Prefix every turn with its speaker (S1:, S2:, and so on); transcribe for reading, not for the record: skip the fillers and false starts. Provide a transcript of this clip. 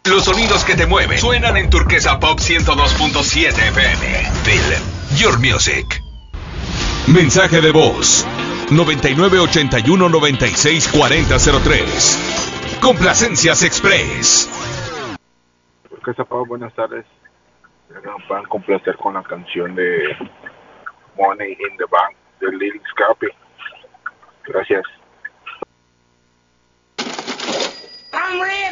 S1: Los sonidos que te mueven suenan en Turquesa Pop 102.7 FM. Feel your music. Mensaje de voz 9981964003. Complacencias Express.
S2: Turquesa Pop, buenas tardes. Me van a complacer con la canción de Money in the Bank de Lil Scarpe. Gracias.